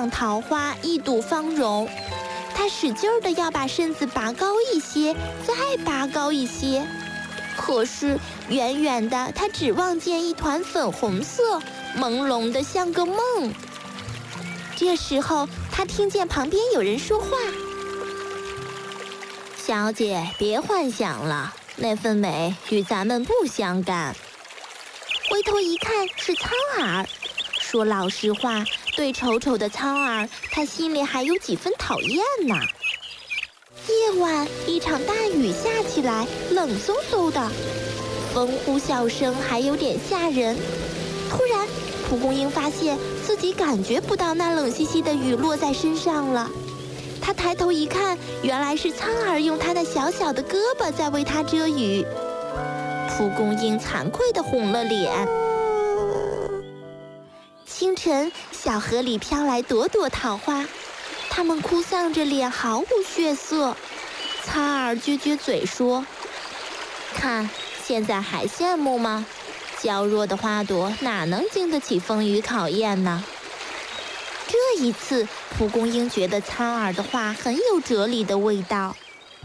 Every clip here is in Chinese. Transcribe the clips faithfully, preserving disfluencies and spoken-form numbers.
赏桃花，一睹芳容。他使劲儿地要把身子拔高一些，再拔高一些。可是远远的，他只望见一团粉红色，朦胧的像个梦。这时候，他听见旁边有人说话：“小姐，别幻想了，那份美与咱们不相干。”回头一看，是苍耳。说老实话，对丑丑的苍耳，他心里还有几分讨厌呢。夜晚，一场大雨下起来，冷飕飕的，风呼啸声还有点吓人。突然，蒲公英发现自己感觉不到那冷兮兮的雨落在身上了。他抬头一看，原来是苍耳用他的小小的胳膊在为他遮雨。蒲公英惭愧地红了脸。清晨，小河里飘来朵朵桃花，它们哭丧着脸，毫无血色。苍耳撅撅嘴说：“看，现在还羡慕吗？娇弱的花朵哪能经得起风雨考验呢？”这一次，蒲公英觉得苍耳的话很有哲理的味道。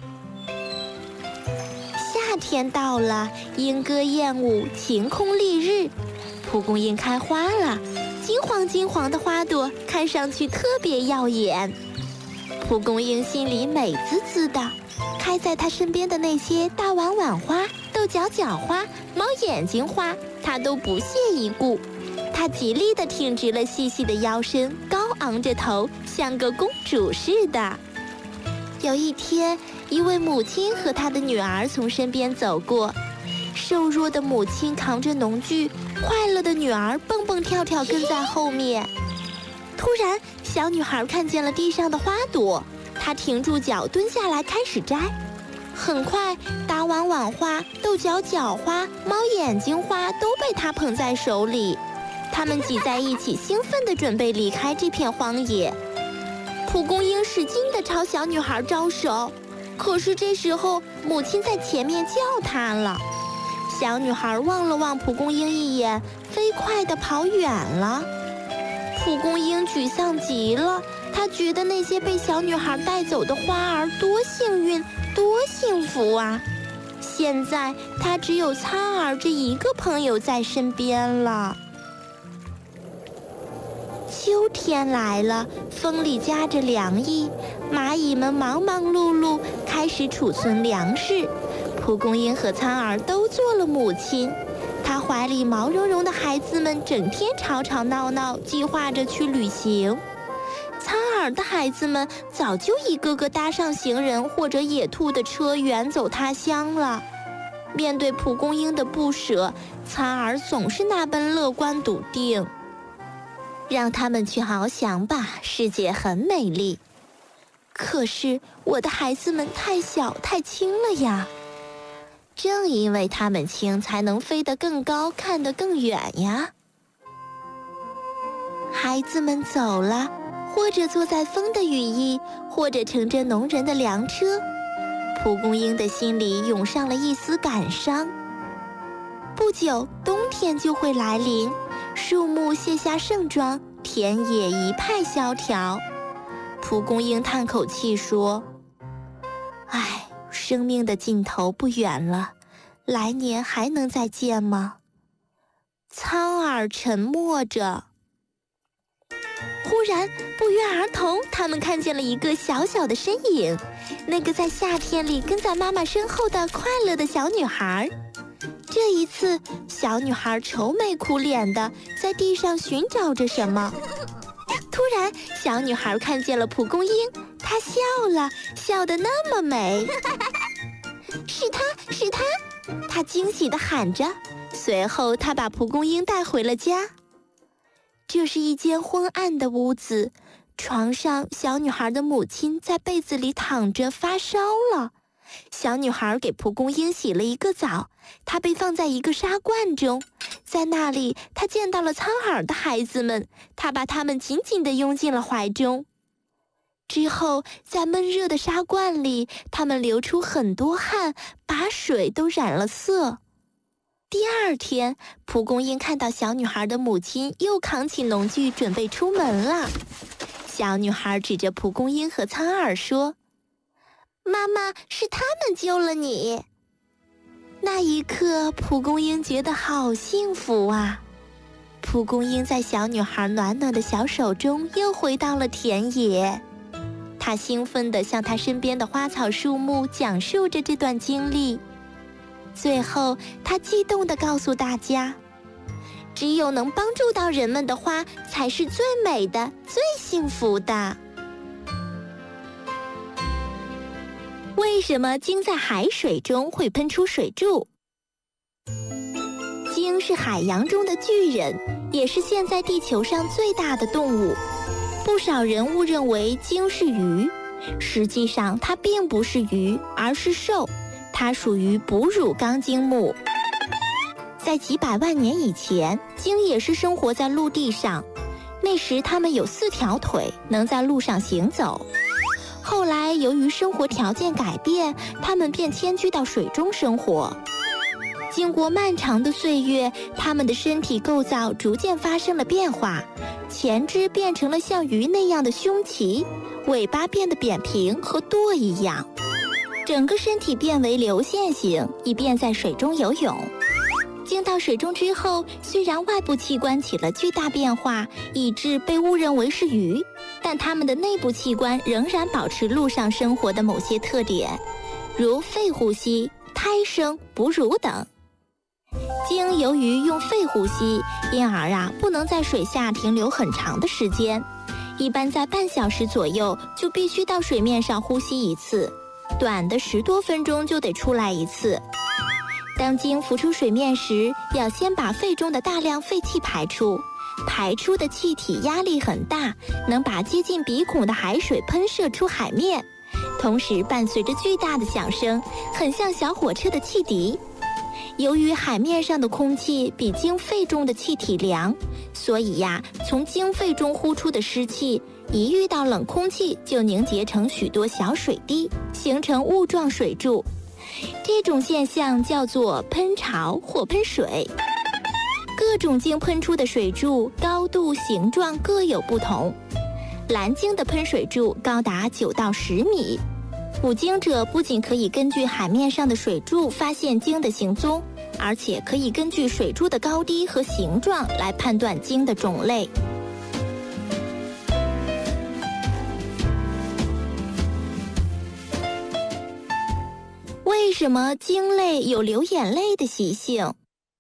夏天到了，莺歌燕舞，晴空丽日，蒲公英开花了。金黄金黄的花朵看上去特别耀眼，蒲公英心里美滋滋的。开在她身边的那些大碗碗花、豆角角花、猫眼睛花，她都不屑一顾。她极力地挺直了细细的腰身，高昂着头，像个公主似的。有一天，一位母亲和她的女儿从身边走过。瘦弱的母亲扛着农具，快乐的女儿蹦蹦跳跳跟在后面。突然，小女孩看见了地上的花朵，她停住脚，蹲下来开始摘。很快，大碗碗花、豆角角花、猫眼睛花都被她捧在手里。它们挤在一起，兴奋地准备离开这片荒野。蒲公英使劲地朝小女孩招手，可是这时候母亲在前面叫她了。小女孩望了望蒲公英一眼，飞快地跑远了。蒲公英沮丧极了，她觉得那些被小女孩带走的花儿多幸运，多幸福啊！现在她只有苍耳这一个朋友在身边了。秋天来了，风里夹着凉意，蚂蚁们忙忙碌碌，开始储存粮食。蒲公英和苍耳都做了母亲，她怀里毛茸茸的孩子们整天吵吵闹闹，计划着去旅行。苍耳的孩子们早就一个个搭上行人或者野兔的车，远走他乡了。面对蒲公英的不舍，苍耳总是那般乐观笃定。让他们去翱翔吧，世界很美丽。可是我的孩子们太小太轻了呀。正因为它们轻，才能飞得更高，看得更远呀。孩子们走了，或者坐在风的羽翼，或者乘着农人的粮车。蒲公英的心里涌上了一丝感伤。不久，冬天就会来临，树木卸下盛装，田野一派萧条。蒲公英叹口气说：“唉。”生命的尽头不远了，来年还能再见吗？苍耳沉默着。忽然，不约而同，他们看见了一个小小的身影，那个在夏天里跟在妈妈身后的快乐的小女孩。这一次，小女孩愁眉苦脸的在地上寻找着什么。突然，小女孩看见了蒲公英，她笑了，笑得那么美。是她，是她！她惊喜地喊着。随后，她把蒲公英带回了家。这是一间昏暗的屋子，床上，小女孩的母亲在被子里躺着发烧了。小女孩给蒲公英洗了一个澡，她被放在一个纱罐中。在那里，她见到了苍耳的孩子们，她把他们紧紧地拥进了怀中。之后，在闷热的纱罐里，他们流出很多汗，把水都染了色。第二天，蒲公英看到小女孩的母亲又扛起农具准备出门了。 小女孩指着蒲公英和苍耳说：“妈妈，是他们救了你。”那一刻，蒲公英觉得好幸福啊！蒲公英在小女孩暖暖的小手中又回到了田野，她兴奋地向她身边的花草树木讲述着这段经历。最后，她激动地告诉大家：“只有能帮助到人们的花，才是最美的、最幸福的。”为什么鲸在海水中会喷出水柱？鲸是海洋中的巨人，也是现在地球上最大的动物。不少人误认为鲸是鱼，实际上它并不是鱼，而是兽。它属于哺乳纲鲸目。在几百万年以前，鲸也是生活在陆地上，那时它们有四条腿，能在路上行走。后来由于生活条件改变，它们便迁居到水中生活。经过漫长的岁月，它们的身体构造逐渐发生了变化，前肢变成了像鱼那样的胸鳍，尾巴变得扁平和舵一样，整个身体变为流线型，以便在水中游泳。进到水中之后，虽然外部器官起了巨大变化，以致被误认为是鱼，但它们的内部器官仍然保持陆上生活的某些特点，如肺呼吸、胎生、哺乳等。鲸由于用肺呼吸，因而啊不能在水下停留很长的时间，一般在半小时左右就必须到水面上呼吸一次，短的十多分钟就得出来一次。当鲸浮出水面时，要先把肺中的大量废气排出，排出的气体压力很大，能把接近鼻孔的海水喷射出海面，同时伴随着巨大的响声，很像小火车的汽笛。由于海面上的空气比鲸肺中的气体凉，所以呀，从鲸肺中呼出的湿气，一遇到冷空气就凝结成许多小水滴，形成雾状水柱。这种现象叫做喷潮或喷水。各种鲸喷出的水柱高度、形状各有不同。蓝鲸的喷水柱高达九到十米。捕鲸者不仅可以根据海面上的水柱发现鲸的行踪，而且可以根据水柱的高低和形状来判断鲸的种类。为什么鲸类有流眼泪的习性？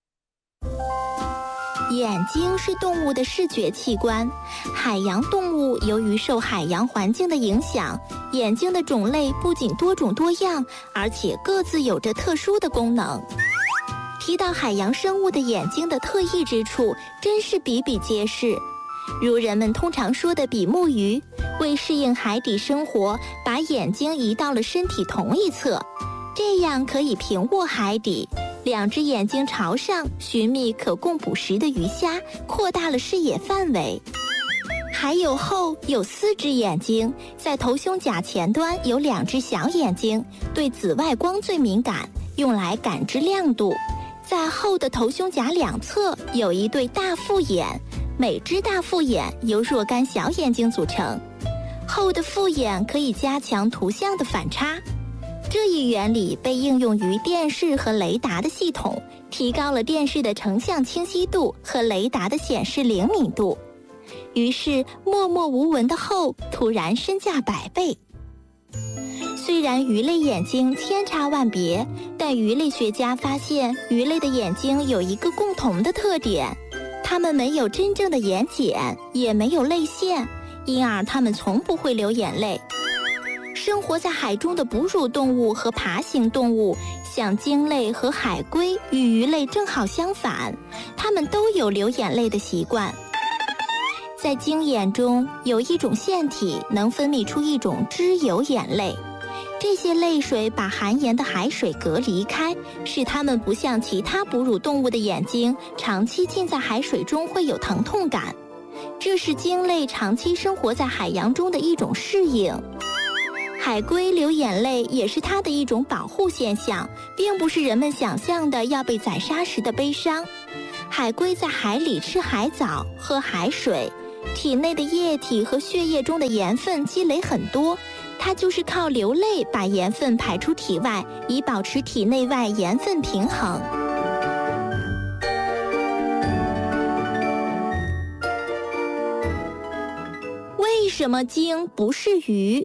眼睛是动物的视觉器官，海洋动物由于受海洋环境的影响，眼睛的种类不仅多种多样，而且各自有着特殊的功能。提到海洋生物的眼睛的特异之处，真是比比皆是。如人们通常说的比目鱼，为适应海底生活，把眼睛移到了身体同一侧，这样可以平卧海底，两只眼睛朝上，寻觅可供捕食的鱼虾，扩大了视野范围。还有后有四只眼睛，在头胸甲前端有两只小眼睛，对紫外光最敏感，用来感知亮度。在后的头胸甲两侧有一对大复眼，每只大复眼由若干小眼睛组成。后的复眼可以加强图像的反差。这一原理被应用于电视和雷达的系统，提高了电视的成像清晰度和雷达的显示灵敏度。于是默默无闻的后突然身价百倍。虽然鱼类眼睛千差万别，但鱼类学家发现鱼类的眼睛有一个共同的特点，它们没有真正的眼睑，也没有泪腺，因而它们从不会流眼泪。生活在海中的哺乳动物和爬行动物，像鲸类和海龟与鱼类正好相反，它们都有流眼泪的习惯。在鲸眼中有一种腺体能分泌出一种脂油眼泪，这些泪水把含盐的海水隔离开，使它们不像其他哺乳动物的眼睛长期浸在海水中会有疼痛感，这是鲸类长期生活在海洋中的一种适应。海龟流眼泪也是它的一种保护现象，并不是人们想象的要被宰杀时的悲伤。海龟在海里吃海藻、喝海水， 体内的液体和血液中的盐分积累很多，它就是靠流泪把盐分排出体外，以保持体内外盐分平衡。为什么鲸不是鱼？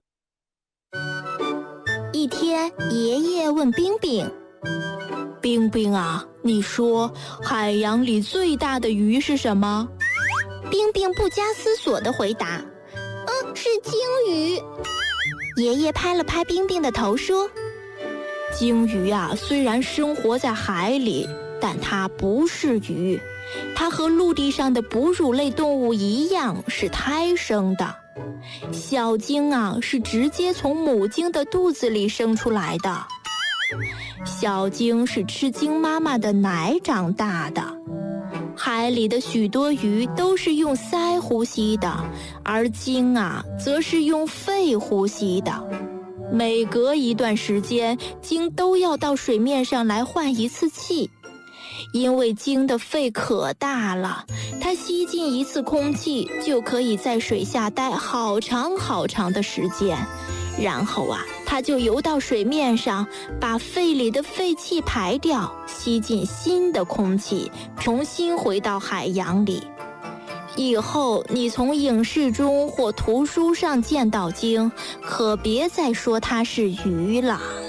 一天，爷爷问冰冰：“ 冰冰啊，你说海洋里最大的鱼是什么？” 冰冰不加思索地回答：“嗯，是鲸鱼。”爷爷拍了拍冰冰的头说：“ 鲸鱼啊，虽然生活在海里，但它不是鱼，它和陆地上的哺乳类动物一样是胎生的。小鲸啊，是直接从母鲸的肚子里生出来的。小鲸是吃鲸妈妈的奶长大的。海里的许多鱼都是用鳃呼吸的，而鲸啊，则是用肺呼吸的。每隔一段时间，鲸都要到水面上来换一次气。因为鲸的肺可大了，它吸进一次空气就可以在水下待好长好长的时间，然后啊，它就游到水面上，把肺里的废气排掉，吸进新的空气，重新回到海洋里。以后你从影视中或图书上见到鲸，可别再说它是鱼了。